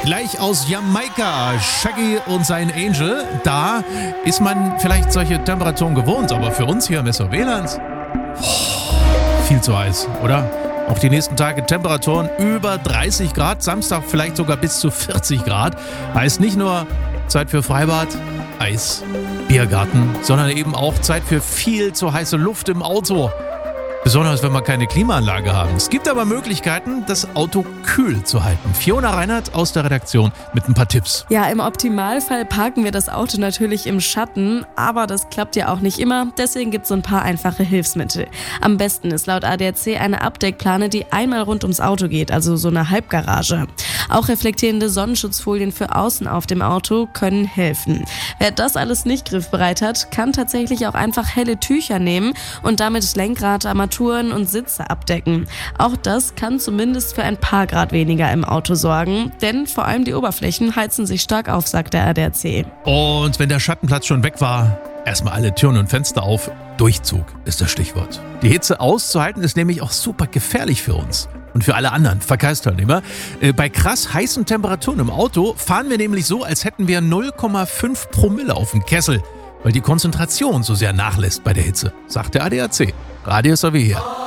Gleich aus Jamaika, Shaggy und sein Angel. Da ist man vielleicht solche Temperaturen gewohnt, aber für uns hier im SOW-Land, viel zu heiß, oder? Auch die nächsten Tage Temperaturen über 30 Grad, Samstag vielleicht sogar bis zu 40 Grad. Heißt nicht nur Zeit für Freibad, Eis, Biergarten, sondern eben auch Zeit für viel zu heiße Luft im Auto. Besonders, wenn wir keine Klimaanlage haben. Es gibt aber Möglichkeiten, das Auto kühl zu halten. Fiona Reinhardt aus der Redaktion mit ein paar Tipps. Ja, im Optimalfall parken wir das Auto natürlich im Schatten, aber das klappt ja auch nicht immer. Deswegen gibt es so ein paar einfache Hilfsmittel. Am besten ist laut ADAC eine Abdeckplane, die einmal rund ums Auto geht, also so eine Halbgarage. Auch reflektierende Sonnenschutzfolien für außen auf dem Auto können helfen. Wer das alles nicht griffbereit hat, kann tatsächlich auch einfach helle Tücher nehmen und damit Lenkrad, Armaturen und Sitze abdecken. Auch das kann zumindest für ein paar Grad weniger im Auto sorgen, denn vor allem die Oberflächen heizen sich stark auf, sagt der ADAC. Und wenn der Schattenplatz schon weg war, erstmal alle Türen und Fenster auf. Durchzug ist das Stichwort. Die Hitze auszuhalten ist nämlich auch super gefährlich für uns. Und für alle anderen Verkehrsteilnehmer. Bei krass heißen Temperaturen im Auto fahren wir nämlich so, als hätten wir 0,5 Promille auf dem Kessel, weil die Konzentration so sehr nachlässt bei der Hitze, sagt der ADAC. Radio SOW hier.